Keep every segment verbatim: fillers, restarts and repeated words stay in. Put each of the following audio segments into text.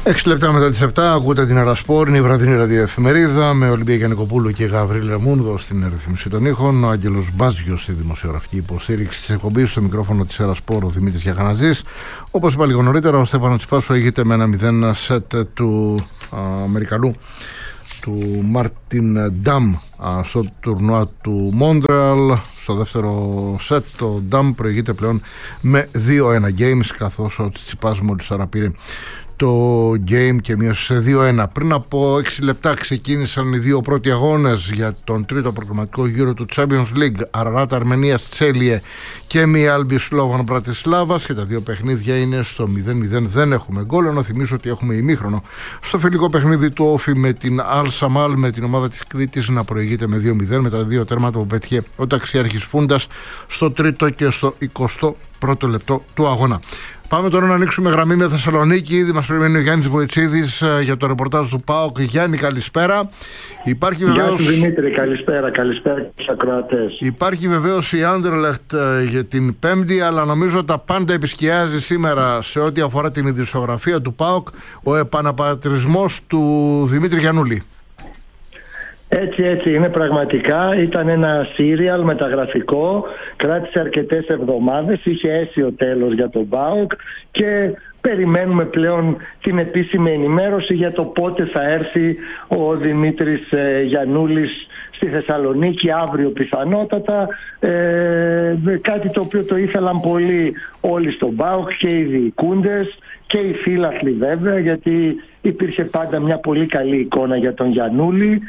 Έξι λεπτά μετά τις επτά ακούτε την Ερασπόρ, είναι η βραδινή ραδιοεφημερίδα με Ολυμπία Γιαννικοπούλου και Γαβρίλ Ρεμούνδο στην ρυθμίση των ήχων, ο Άγγελος Μπάζιος στη δημοσιογραφική υποστήριξη της εκπομπής, στο μικρόφωνο της Ερασπόρ ο Δημήτρης Γιαχανατζής. Όπως είπα λίγο νωρίτερα, ο Στέφανος Τσιπάς προηγείται με ένα μηδέν σετ του α, Αμερικανού του Μάρτιν Νταμ στο τουρνουά του Μόντρεαλ. Στο δεύτερο σετ το Νταμ προηγείται πλέον με δύο ένα games, καθώς ο Τσιπάς μόλις τώρα πήρε το game και μείωσε σε δύο ένα. Πριν από έξι λεπτά ξεκίνησαν οι δύο πρώτοι αγώνες για τον τρίτο προγραμματικό γύρο του Champions League. Αραράτα Αρμενίας Τσέλιε και μία Άλμπι Σλόβαν Μπρατισλάβας, και τα δύο παιχνίδια είναι στο μηδέν μηδέν, δεν έχουμε γκολ. Ενώ θυμίζω ότι έχουμε ημίχρονο στο φιλικό παιχνίδι του Όφι με την Αλ Σαμάλ, με την ομάδα της Κρήτης να προηγείται με δύο μηδέν, με τα δύο τέρματα που πέτυχε ο ταξιάρχης Φούντας στο τρίτο και στο εικοστό πρώτο λεπτό του αγώνα. Πάμε τώρα να ανοίξουμε γραμμή με Θεσσαλονίκη. Ήδη μας περιμένει ο Γιάννης Βοητσίδης για το ρεπορτάζ του ΠΑΟΚ. Γιάννη, καλησπέρα. Υπάρχει βεβαίως... Γεια σου Δημήτρη, καλησπέρα, καλησπέρα στους ακροατές. Υπάρχει βεβαίως η Άντερλεχτ για την Πέμπτη, αλλά νομίζω τα πάντα επισκιάζει σήμερα σε ό,τι αφορά την ειδησιογραφία του ΠΑΟΚ ο επαναπατρισμός του Δημήτρη Γιαννούλη. Έτσι, έτσι είναι πραγματικά. Ήταν ένα σύριαλ μεταγραφικό, κράτησε αρκετές εβδομάδες, είχε αίσιο τέλος για τον ΠΑΟΚ και περιμένουμε πλέον την επίσημη ενημέρωση για το πότε θα έρθει ο Δημήτρης ε, Γιαννούλης στη Θεσσαλονίκη, αύριο πιθανότατα. Ε, κάτι το οποίο το ήθελαν πολύ όλοι στον ΠΑΟΚ, και οι διοικούντες και οι φίλαθλοι βέβαια, γιατί υπήρχε πάντα μια πολύ καλή εικόνα για τον Γιαννούλη.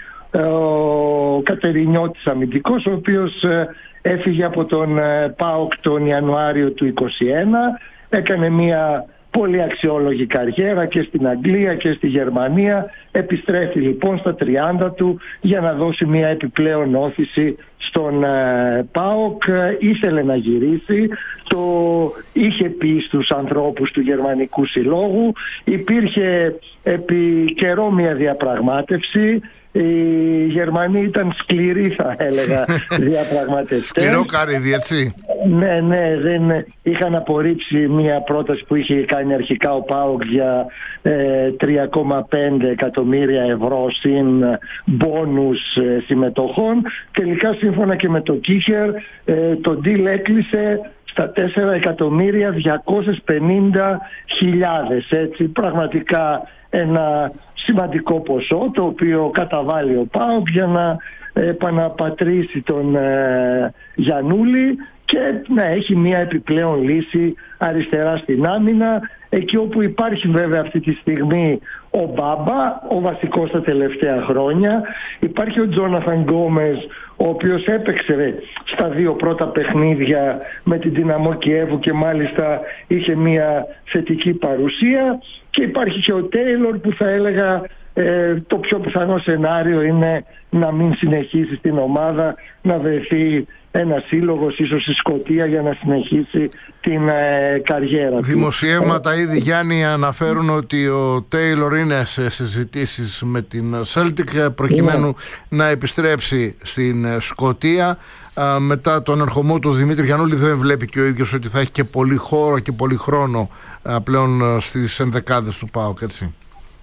Ο Κατερινιώτης αμυντικός, ο οποίος έφυγε από τον ΠΑΟΚ τον Ιανουάριο του είκοσι ένα, έκανε μια πολύ αξιόλογη καριέρα και στην Αγγλία και στη Γερμανία. Επιστρέφει λοιπόν στα τριάντα του για να δώσει μια επιπλέον όθηση στον ΠΑΟΚ. Ήθελε να γυρίσει, το είχε πει στους ανθρώπους του Γερμανικού Συλλόγου. Υπήρχε επί καιρό μια διαπραγμάτευση. Οι Γερμανοί ήταν σκληροί, θα έλεγα, διαπραγματευτές. Σκληρό καρύδι, έτσι. Ναι, ναι, δεν είχαν απορρίψει μια πρόταση που είχε κάνει αρχικά ο ΠΑΟΚ για ε, τρία κόμμα πέντε εκατομμύρια ευρώ συν μπόνους ε, συμμετοχών. Τελικά, σύμφωνα και με το Κίχερ, ε, το deal έκλεισε στα τέσσερα εκατομμύρια διακόσιες πενήντα χιλιάδες. Έτσι, πραγματικά ένα σημαντικό ποσό το οποίο καταβάλει ο ΠΑΟΚ για να επαναπατρίσει τον ε, Γιαννούλη και να έχει μια επιπλέον λύση αριστερά στην άμυνα, εκεί όπου υπάρχει βέβαια αυτή τη στιγμή ο Μπάμπα, ο βασικός τα τελευταία χρόνια. Υπάρχει ο Τζόναθαν Γκόμες, ο οποίος έπαιξε στα δύο πρώτα παιχνίδια με την Δυναμό Κιέβου και μάλιστα είχε μια θετική παρουσία, και υπάρχει και ο Τέιλορ που θα έλεγα ε, το πιο πιθανό σενάριο είναι να μην συνεχίσει στην ομάδα, να βρεθεί ένα σύλλογος ίσως στη Σκωτία για να συνεχίσει την ε, καριέρα του. Δημοσιεύματα ήδη, Γιάννη, αναφέρουν ότι ο Τέιλορ είναι σε συζητήσεις με την Celtic προκειμένου yeah. να επιστρέψει στην Σκωτία. Α, μετά τον ερχομό του Δημήτρη Γιαννούλη δεν βλέπει και ο ίδιος ότι θα έχει και πολύ χώρο και πολύ χρόνο α, πλέον στις ενδεκάδες του ΠΑΟΚ, έτσι.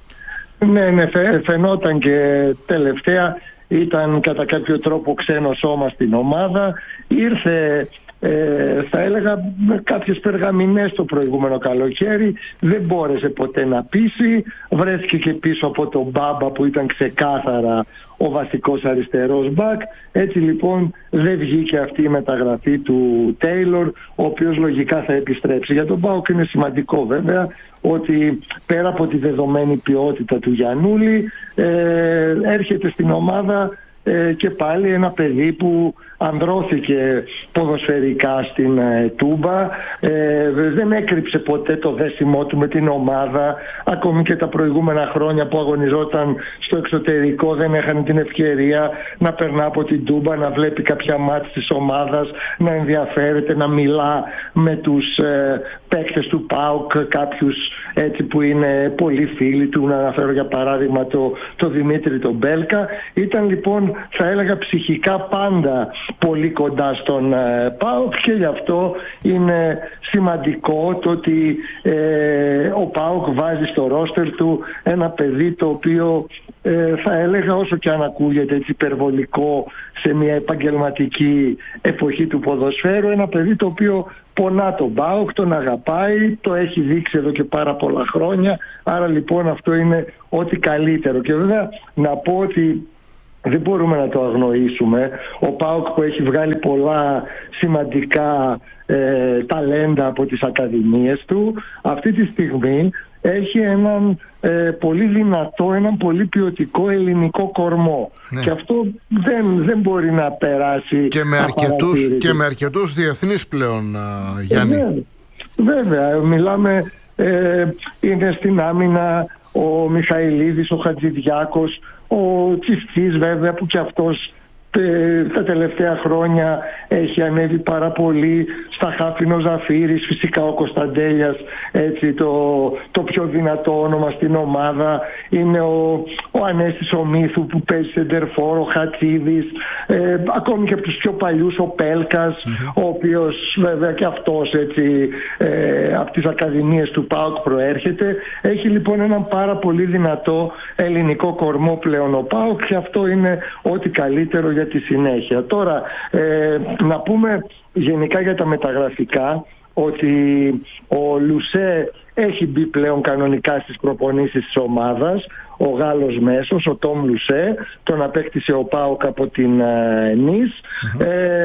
Ναι, ναι, φαινόταν και τελευταία ήταν κατά κάποιο τρόπο ξένο σώμα στην ομάδα. Ήρθε, ε, θα έλεγα, με κάποιες περγαμηνές το προηγούμενο καλοκαίρι, δεν μπόρεσε ποτέ να πείσει. Βρέθηκε και πίσω από τον Μπάμπα που ήταν ξεκάθαρα ο βασικός αριστερός μπακ. Έτσι λοιπόν δεν βγήκε αυτή η μεταγραφή του Τέιλορ, ο οποίος λογικά θα επιστρέψει. Για τον ΠΑΟΚ είναι σημαντικό βέβαια ότι πέρα από τη δεδομένη ποιότητα του Γιαννούλη ε, έρχεται στην ομάδα ε, και πάλι ένα παιδί που ανδρώθηκε ποδοσφαιρικά στην ε, Τούμπα, ε, δεν έκρυψε ποτέ το δέσιμό του με την ομάδα. Ακόμη και τα προηγούμενα χρόνια που αγωνιζόταν στο εξωτερικό δεν έχανε την ευκαιρία να περνά από την Τούμπα, να βλέπει κάποια μάτς της ομάδας, να ενδιαφέρεται, να μιλά με τους ε, παίκτες του ΠΑΟΚ, κάποιους έτσι που είναι πολύ φίλοι του. Να αναφέρω για παράδειγμα το, το Δημήτρη τον Μπέλκα. Ήταν λοιπόν, θα έλεγα, ψυχικά πάντα πολύ κοντά στον ε, ΠΑΟΚ, και γι' αυτό είναι σημαντικό το ότι ε, ο ΠΑΟΚ ΠΑΟΚ βάζει στο ρόστερ του ένα παιδί το οποίο ε, θα έλεγα, όσο και αν ακούγεται έτσι υπερβολικό σε μια επαγγελματική εποχή του ποδοσφαίρου, ένα παιδί το οποίο πονά τον ΠΑΟΚ, τον αγαπάει, το έχει δείξει εδώ και πάρα πολλά χρόνια, άρα λοιπόν αυτό είναι ό,τι καλύτερο. Και βέβαια να πω ότι δεν μπορούμε να το αγνοήσουμε. Ο ΠΑΟΚ που έχει βγάλει πολλά σημαντικά ε, ταλέντα από τις ακαδημίες του, αυτή τη στιγμή έχει έναν ε, πολύ δυνατό, έναν πολύ ποιοτικό ελληνικό κορμό. Ναι. Και αυτό δεν, δεν μπορεί να περάσει. Και με αρκετούς, και με αρκετούς διεθνείς πλέον, α, Γιάννη. Ε, βέβαια, βέβαια, μιλάμε, ε, είναι στην άμυνα ο Μιχαηλίδης, ο Χατζηδιάκος, ο Τσιφτής βέβαια, που και αυτός τα τελευταία χρόνια έχει ανέβει πάρα πολύ. Στα χάφινο Ζαφύρης, φυσικά ο Κωνσταντέλιας, έτσι, το, το πιο δυνατό όνομα στην ομάδα. Είναι ο, ο Ανέστης ο Μύθου που παίζει σεντερφόρ, ο Χατσίδης, ε, ακόμη και από τους πιο παλιούς ο Πέλκας, mm-hmm. ο οποίος βέβαια και αυτός, έτσι, ε, από τις ακαδημίες του ΠΑΟΚ προέρχεται. Έχει λοιπόν έναν πάρα πολύ δυνατό ελληνικό κορμό πλέον ο ΠΑΟΚ, και αυτό είναι ό,τι καλύτερο για τη συνέχεια. Τώρα, ε, να πούμε γενικά για τα μεταγραφικά ότι ο Λουσέ έχει μπει πλέον κανονικά στις προπονήσεις της ομάδας. Ο Γάλλος μέσος, ο Τόμ Λουσέ, τον απέκτησε ο ΠΑΟΚ από την ε, Νις. Mm-hmm.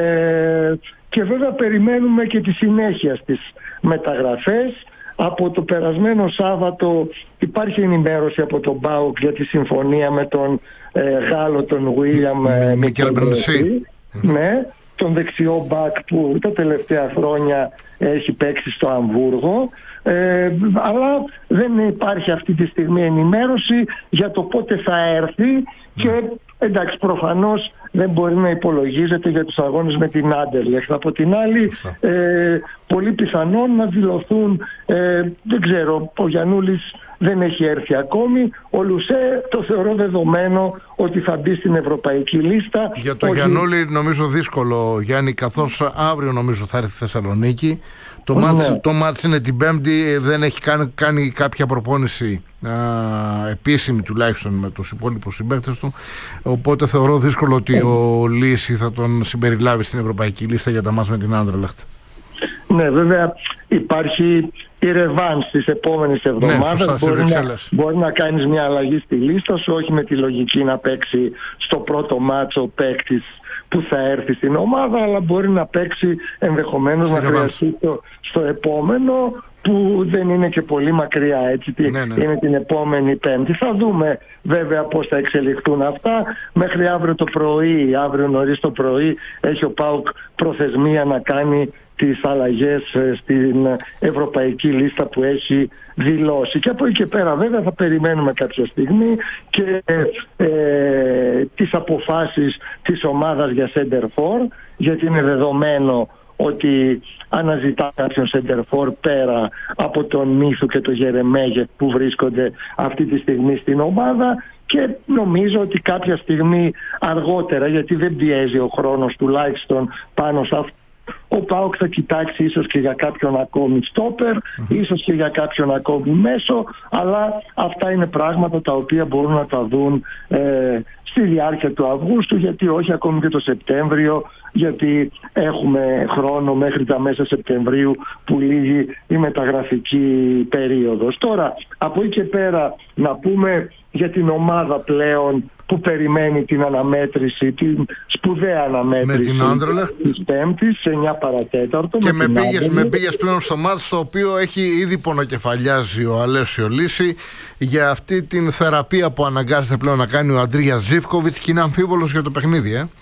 Ε, και βέβαια περιμένουμε και τη συνέχεια στις μεταγραφές. Από το περασμένο Σάββατο υπάρχει ενημέρωση από τον ΠΑΟΚ για τη συμφωνία με τον ε, Γάλλο, τον Βίλιαμ Μικέλ Μπρενσί. Ναι, τον δεξιό μπακ που τα τελευταία χρόνια έχει παίξει στο Αμβούργο. Ε, αλλά δεν υπάρχει αυτή τη στιγμή ενημέρωση για το πότε θα έρθει, και εντάξει, προφανώς δεν μπορεί να υπολογίζεται για τους αγώνες με την Άντερλεχτ. Από την άλλη, ε, πολύ πιθανόν να δηλωθούν, ε, δεν ξέρω, ο Γιαννούλης δεν έχει έρθει ακόμη. Ο Λουσέ το θεωρώ δεδομένο ότι θα μπει στην ευρωπαϊκή λίστα. Για το ότι... Γιαννούλη νομίζω δύσκολο, Γιάννη, καθώς αύριο νομίζω θα έρθει στη Θεσσαλονίκη. Το, ναι. μάτς, το μάτς είναι την Πέμπτη, δεν έχει κάνει, κάνει κάποια προπόνηση α, επίσημη τουλάχιστον με τους υπόλοιπους συμπαίκτες του, οπότε θεωρώ δύσκολο ότι mm. ο Λύση θα τον συμπεριλάβει στην ευρωπαϊκή λίστα για τα μάτς με την Άντερλεχτ. Ναι, βέβαια υπάρχει η ρεβάνς της επόμενης εβδομάδας. Ναι, μπορεί, να, μπορεί να κάνεις μια αλλαγή στη λίστα σου, όχι με τη λογική να παίξει στο πρώτο μάτσο ο παίκτης που θα έρθει στην ομάδα, αλλά μπορεί να παίξει ενδεχομένως να χρειαστεί στο, στο επόμενο, που δεν είναι και πολύ μακριά, έτσι, ναι, ναι. είναι την επόμενη Πέμπτη. Θα δούμε βέβαια πώς θα εξελιχθούν αυτά. Μέχρι αύριο το πρωί, αύριο νωρίς το πρωί, έχει ο ΠΑΟΚ προθεσμία να κάνει τις αλλαγές στην ευρωπαϊκή λίστα που έχει δηλώσει. Και από εκεί και πέρα βέβαια θα περιμένουμε κάποια στιγμή και ε, τις αποφάσεις της ομάδας για center for, γιατί είναι δεδομένο ότι αναζητά κάποιον center for πέρα από τον Μύθου και τον Γερεμέγεφ που βρίσκονται αυτή τη στιγμή στην ομάδα, και νομίζω ότι κάποια στιγμή αργότερα, γιατί δεν πιέζει ο χρόνος τουλάχιστον πάνω σε αυτό, ο ΠΑΟΚ θα κοιτάξει ίσως και για κάποιον ακόμη στόπερ, mm-hmm. ίσως και για κάποιον ακόμη μέσο, αλλά αυτά είναι πράγματα τα οποία μπορούν να τα δουν ε, στη διάρκεια του Αυγούστου, γιατί όχι ακόμη και το Σεπτέμβριο, γιατί έχουμε χρόνο μέχρι τα μέσα Σεπτεμβρίου που λύγει η μεταγραφική περίοδος. Τώρα, από εκεί και πέρα να πούμε για την ομάδα πλέον που περιμένει την αναμέτρηση, την σπουδαία αναμέτρηση της Πέμπτης σε εννιά παρατέταρτο. Και με, με, πήγες, με πήγες πλέον στο μάτς, το οποίο έχει ήδη πονοκεφαλιάζει ο Αλέσιο Λύση για αυτή την θεραπεία που αναγκάζεται πλέον να κάνει ο Αντρίας Ζίβκοβιτς, και είναι αμφίβολος για το παιχνίδι, ε.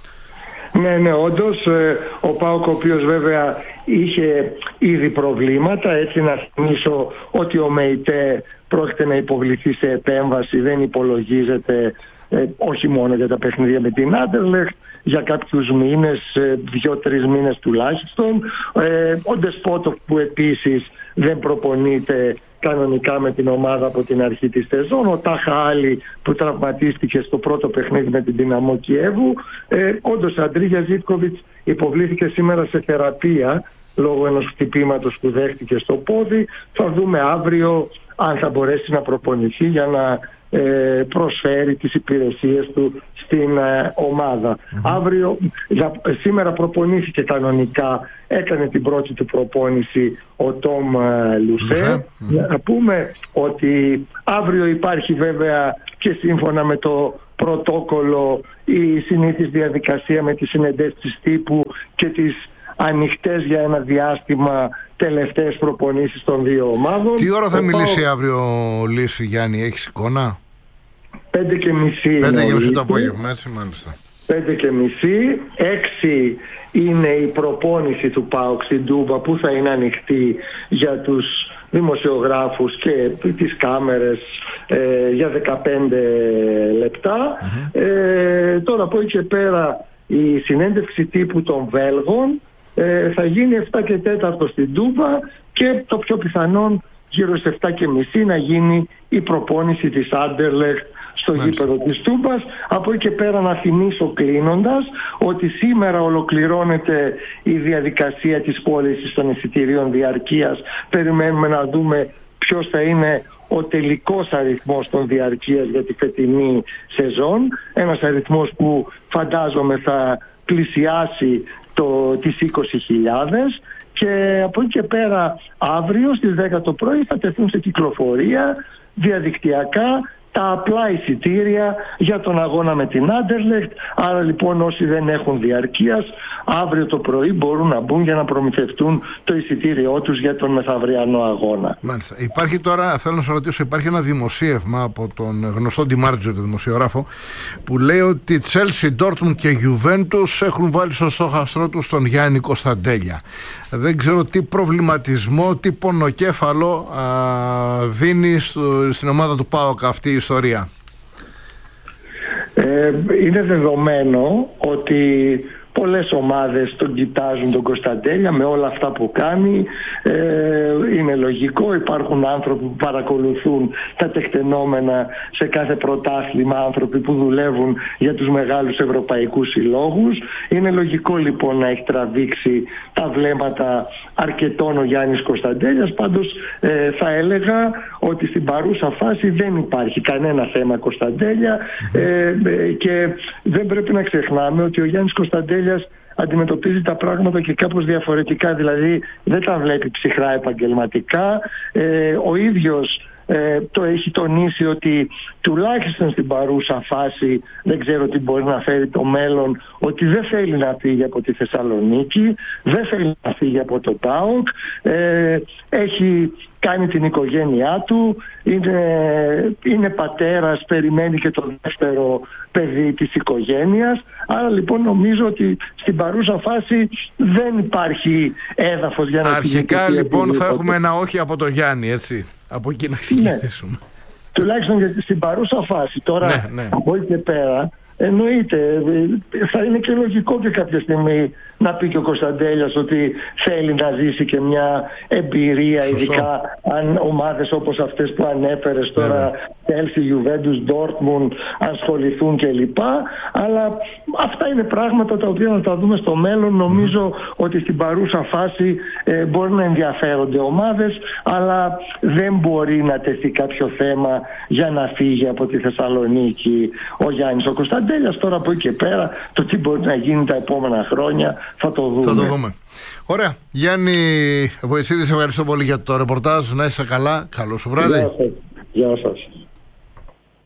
Ναι, ναι, όντως ο ΠΑΟΚ, ο οποίος βέβαια είχε ήδη προβλήματα, έτσι να θυμίσω ότι ο ΜΕΙΤΕ πρόκειται να υποβληθεί σε επέμβαση, δεν υπολογίζεται ε, όχι μόνο για τα παιχνίδια με την Άντερλεχτ, για κάποιους μήνες, ε, δύο-τρεις μήνες τουλάχιστον. Ε, ο Ντεσπότοφ που επίσης δεν προπονείται κανονικά με την ομάδα από την αρχή της σεζόν, ο Τάχα Άλλη που τραυματίστηκε στο πρώτο παιχνίδι με την Δυναμό Κιέβου. Ε, όντως ο Αντρίγια Ζίβκοβιτς υποβλήθηκε σήμερα σε θεραπεία λόγω ενός χτυπήματος που δέχτηκε στο πόδι. Θα δούμε αύριο αν θα μπορέσει να προπονηθεί για να ε, προσφέρει τις υπηρεσίες του στην ε, ομάδα. Mm-hmm. Αύριο, για, σήμερα προπονήθηκε κανονικά, έκανε την πρώτη του προπόνηση ο Τόμ ε, Λουσέ. Mm-hmm. Να πούμε ότι αύριο υπάρχει βέβαια και σύμφωνα με το πρωτόκολλο η συνήθις διαδικασία με τις συνεντεύξεις τύπου και τις ανοιχτές για ένα διάστημα τελευταίες προπονήσεις των δύο ομάδων. Τι ώρα θα ο μιλήσει πάω... αύριο ο Λύση, Γιάννη, έχεις εικόνα? Πέντε και μισή. Πέντε και μισή το απόγευμα, έτσι μάλιστα. Πέντε και μισή. Έξι είναι η προπόνηση του ΠΑΟΚ στην Τούμπα που θα είναι ανοιχτή για τους δημοσιογράφους και τις κάμερες ε, για δεκαπέντε λεπτά. Mm-hmm. Ε, τώρα από εκεί και πέρα η συνέντευξη τύπου των Βέλγων ε, θα γίνει επτά και τέσσερα στην Τούμπα και το πιο πιθανόν γύρω στις επτά και μισή να γίνει η προπόνηση της Άντερλεχτ στο γήπεδο της Τούμπας. Από εκεί και πέρα να θυμίσω κλείνοντας ότι σήμερα ολοκληρώνεται η διαδικασία της πώλησης των εισιτηρίων διαρκείας. Περιμένουμε να δούμε ποιος θα είναι ο τελικός αριθμός των διαρκείας για τη φετινή σεζόν. Ένας αριθμός που φαντάζομαι θα πλησιάσει το, τις είκοσι χιλιάδες. Και από εκεί και πέρα αύριο στις δέκα το πρωί θα τεθούν σε κυκλοφορία διαδικτυακά τα απλά εισιτήρια για τον αγώνα με την Άντερλεχτ. Άρα λοιπόν όσοι δεν έχουν διαρκείας αύριο το πρωί μπορούν να μπουν για να προμηθευτούν το εισιτήριό τους για τον μεθαυριανό αγώνα. Μάλιστα. Υπάρχει τώρα, θέλω να σας ρωτήσω, υπάρχει ένα δημοσίευμα από τον γνωστό Ντιμάρτζο, τον δημοσιογράφο, που λέει ότι Τσέλσι, Ντόρτμουντ και Γιουβέντους έχουν βάλει στο στόχαστρό τους τον Γιάννη Κωνσταντέλια. Δεν ξέρω τι προβληματισμό, τι πονοκέφαλο α, δίνει στο, στην ομάδα του ΠΑΟΚ αυτή η ιστορία. Ε, είναι δεδομένο ότι πολλές ομάδες τον κοιτάζουν τον Κωνσταντέλια με όλα αυτά που κάνει. Ε, είναι λογικό, υπάρχουν άνθρωποι που παρακολουθούν τα τεκτενόμενα σε κάθε πρωτάθλημα, άνθρωποι που δουλεύουν για τους μεγάλους ευρωπαϊκούς συλλόγους. Είναι λογικό λοιπόν να έχει τραβήξει τα βλέμματα αρκετών ο Γιάννης Κωνσταντέλιας. Πάντως ε, θα έλεγα ότι στην παρούσα φάση δεν υπάρχει κανένα θέμα Κωνσταντέλια ε, ε, και δεν πρέπει να ξεχνάμε ότι ο Γιάννης Κωνσταντέλιας αντιμετωπίζει τα πράγματα και κάπως διαφορετικά, δηλαδή δεν τα βλέπει ψυχρά επαγγελματικά. Ε, ο ίδιος ε, το έχει τονίσει ότι τουλάχιστον στην παρούσα φάση, δεν ξέρω τι μπορεί να φέρει το μέλλον, ότι δεν θέλει να φύγει από τη Θεσσαλονίκη, δεν θέλει να φύγει από το ΠΑΟΚ, ε, έχει κάνει την οικογένειά του, είναι, είναι πατέρας, περιμένει και το δεύτερο παιδί της οικογένειας. Άρα λοιπόν νομίζω ότι στην παρούσα φάση δεν υπάρχει έδαφος για να... Αρχικά λοιπόν θα έχουμε ένα όχι από τον Γιάννη, έτσι, από εκεί να ξεκινήσουμε. Ναι. Τουλάχιστον γιατί στην παρούσα φάση. Τώρα ναι, ναι. Από εκεί και πέρα εννοείται, θα είναι και λογικό και κάποια στιγμή να πει και ο Κωνσταντέλιας ότι θέλει να ζήσει και μια εμπειρία. Σωστό. Ειδικά αν ομάδες όπως αυτές που ανέφερες τώρα, Chelsea, Juventus, Dortmund, ασχοληθούν κλπ. Αλλά αυτά είναι πράγματα τα οποία να τα δούμε στο μέλλον. Νομίζω mm. ότι στην παρούσα φάση ε, μπορεί να ενδιαφέρονται ομάδες, αλλά δεν μπορεί να τεθεί κάποιο θέμα για να φύγει από τη Θεσσαλονίκη ο Γιάννης ο Κωνσταντέλιας. Τώρα από εκεί και πέρα το τι μπορεί να γίνει τα επόμενα χρόνια θα το δούμε. Θα το δούμε. Ωραία. Γιάννη Βοητσίδη, σε ευχαριστώ πολύ για το ρεπορτάζ. Να είσαι καλά. Καλό σου βράδυ. Γεια σας. Γεια σας.